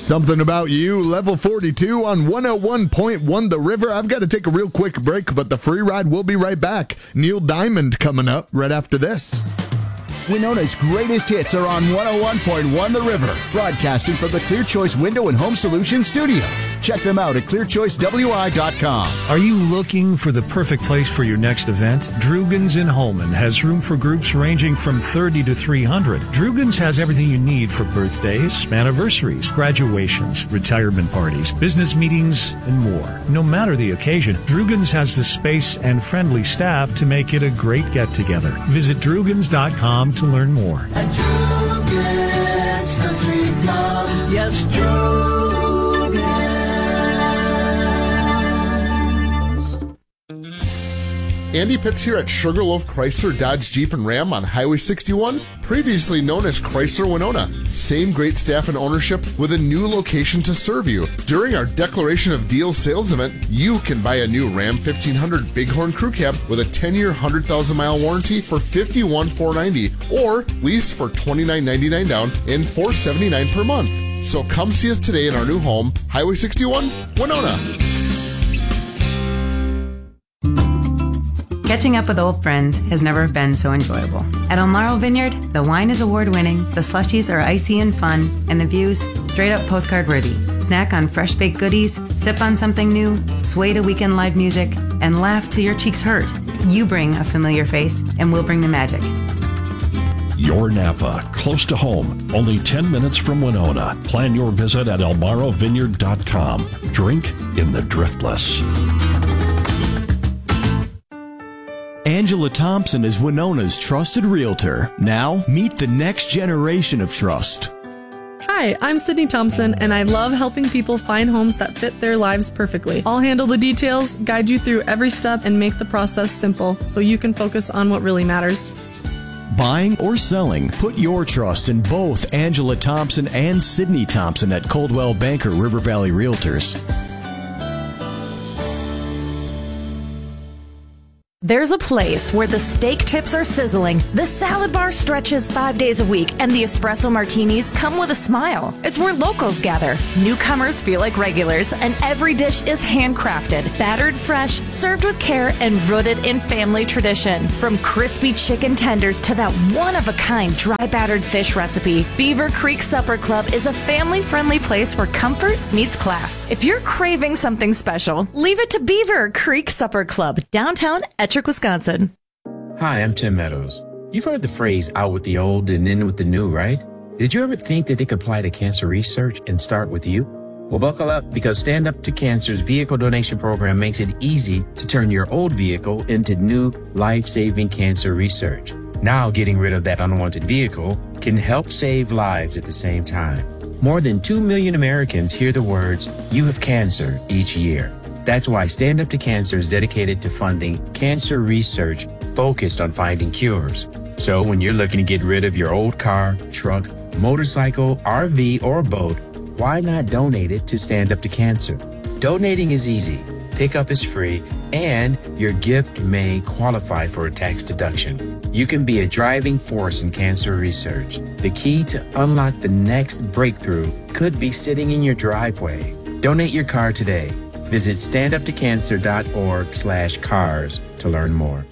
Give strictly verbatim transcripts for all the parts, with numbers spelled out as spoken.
Something About You, level forty-two on one oh one point one The River. I've got to take a real quick break, but the free ride will be right back. Neil Diamond coming up right after this. Winona's greatest hits are on one oh one point one The River, broadcasting from the Clear Choice Window and Home Solutions studio. Check them out at clear choice w i dot com. Are you looking for the perfect place for your next event? Drugan's in Holman has room for groups ranging from thirty to three hundred. Drugan's has everything you need for birthdays, anniversaries, graduations, retirement parties, business meetings, and more. No matter the occasion, Drugan's has the space and friendly staff to make it a great get-together. Visit drugans dot com to learn more. At Drugan's Country Club, yes, Drugan's. Andy Pitts here at Sugarloaf Chrysler Dodge Jeep and Ram on Highway sixty-one, previously known as Chrysler Winona. Same great staff and ownership with a new location to serve you. During our Declaration of Deals sales event, you can buy a new Ram fifteen hundred Bighorn Crew Cab with a ten-year, one hundred thousand mile warranty for fifty-one thousand four hundred ninety dollars or lease for twenty-nine ninety-nine down and four hundred seventy-nine per month. So come see us today in our new home, Highway sixty-one, Winona. Catching up with old friends has never been so enjoyable. At Elmaro Vineyard, the wine is award-winning, the slushies are icy and fun, and the views straight-up postcard-worthy. Snack on fresh-baked goodies, sip on something new, sway to weekend live music, and laugh till your cheeks hurt. You bring a familiar face, and we'll bring the magic. Your Napa, close to home, only ten minutes from Winona. Plan your visit at elmaro vineyard dot com. Drink in the driftless. Angela Thompson is Winona's trusted realtor. Now, meet the next generation of trust. Hi, I'm Sydney Thompson, and I love helping people find homes that fit their lives perfectly. I'll handle the details, guide you through every step, and make the process simple so you can focus on what really matters. Buying or selling, put your trust in both Angela Thompson and Sydney Thompson at Coldwell Banker River Valley Realtors. There's a place where the steak tips are sizzling, the salad bar stretches five days a week, and the espresso martinis come with a smile. It's where locals gather. Newcomers feel like regulars, and every dish is handcrafted, battered fresh, served with care, and rooted in family tradition. From crispy chicken tenders to that one-of-a-kind dry battered fish recipe, Beaver Creek Supper Club is a family-friendly place where comfort meets class. If you're craving something special, leave it to Beaver Creek Supper Club, downtown Ettrick, Wisconsin. Hi, I'm Tim Meadows. You've heard the phrase out with the old and in with the new, right? Did you ever think that they could apply to cancer research and start with you? Well, buckle up, because Stand Up to Cancer's vehicle donation program makes it easy to turn your old vehicle into new life-saving cancer research. Now, getting rid of that unwanted vehicle can help save lives at the same time. More than two million Americans hear the words, "You have cancer," each year. That's why Stand Up to Cancer is dedicated to funding cancer research focused on finding cures. So when you're looking to get rid of your old car, truck, motorcycle, R V, or boat, why not donate it to Stand Up to Cancer? Donating is easy, pickup is free, and your gift may qualify for a tax deduction. You can be a driving force in cancer research. The key to unlock the next breakthrough could be sitting in your driveway. Donate your car today. Visit stand up to cancer dot org slash cars to learn more.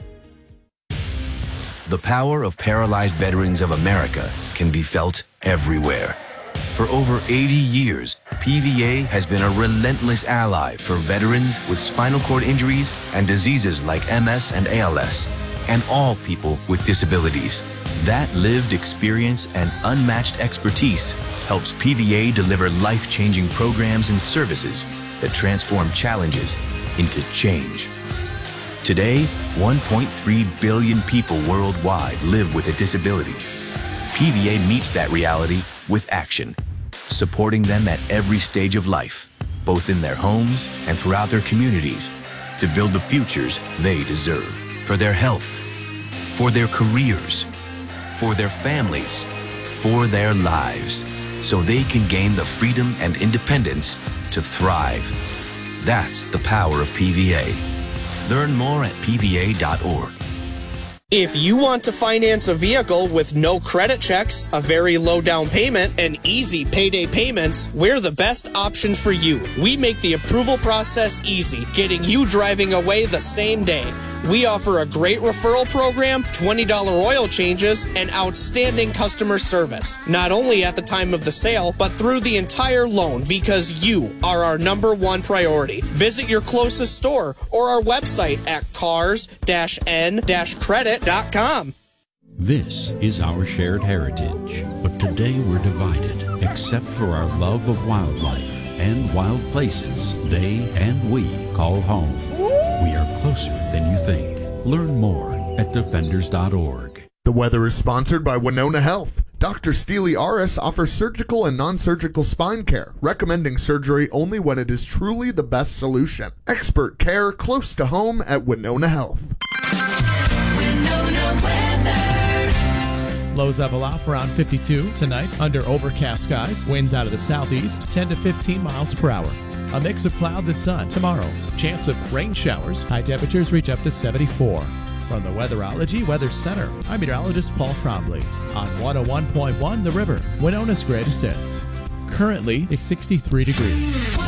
The power of Paralyzed Veterans of America can be felt everywhere. For over eighty years, P V A has been a relentless ally for veterans with spinal cord injuries and diseases like M S and A L S, and all people with disabilities. That lived experience and unmatched expertise helps P V A deliver life-changing programs and services that transform challenges into change. Today, one point three billion people worldwide live with a disability. P V A meets that reality with action, supporting them at every stage of life, both in their homes and throughout their communities, to build the futures they deserve for their health, for their careers, for their families, for their lives, so they can gain the freedom and independence to thrive. That's the power of P V A. Learn more at P V A dot org. If you want to finance a vehicle with no credit checks, a very low down payment, and easy payday payments, we're the best option for you. We make the approval process easy, getting you driving away the same day. We offer a great referral program, twenty dollars oil changes, and outstanding customer service. Not only at the time of the sale, but through the entire loan, because you are our number one priority. Visit your closest store or our website at cars n credit dot com. This is our shared heritage, but today we're divided, except for our love of wildlife and wild places they and we call home. We are closer than you think. Learn more at defenders dot org. The weather is sponsored by Winona Health. Doctor Steely Aris offers surgical and non-surgical spine care, recommending surgery only when it is truly the best solution. Expert care close to home at Winona Health. Winona weather. Lows level off around fifty-two tonight under overcast skies. Winds out of the southeast, ten to fifteen miles per hour. A mix of clouds and sun tomorrow. Chance of rain showers. High temperatures reach up to seventy-four. From the Weatherology Weather Center, I'm meteorologist Paul Trombley on one oh one point one The River, Winona's greatest hits. Currently, it's sixty-three degrees.